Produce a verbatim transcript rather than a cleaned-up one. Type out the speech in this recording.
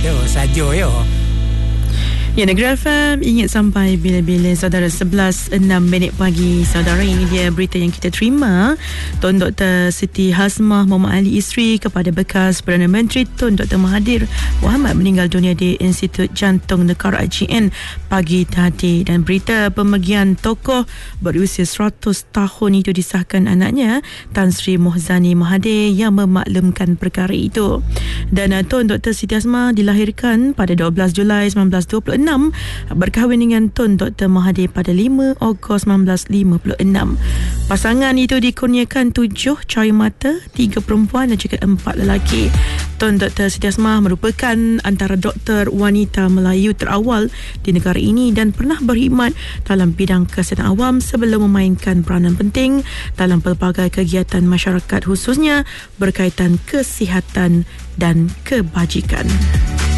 tu saja yo. Ya, Negeri F M ingat sampai bila-bila saudara. Sebelas enam minit pagi saudara. Ini dia berita yang kita terima. Tun Doktor Siti Hasmah Muhammad Ali isteri kepada bekas Perdana Menteri Tun Doktor Mahathir Mohamad meninggal dunia di Institut Jantung Negara I G N pagi tadi. Dan berita pemergian tokoh berusia seratus tahun itu disahkan anaknya Tan Sri Mohzani Mahathir yang memaklumkan perkara itu. Dan uh, Tun Doktor Siti Hasmah dilahirkan pada dua belas Julai sembilan belas dua puluh enam, berkahwin dengan Tun Doktor Mahathir pada lima Ogos sembilan belas lima puluh enam. Pasangan itu dikurniakan tujuh cahaya mata, tiga perempuan dan juga empat lelaki. Tun Doktor Siti Hasmah merupakan antara doktor wanita Melayu terawal di negara ini dan pernah berkhidmat dalam bidang kesihatan awam sebelum memainkan peranan penting dalam pelbagai kegiatan masyarakat khususnya berkaitan kesihatan dan kebajikan.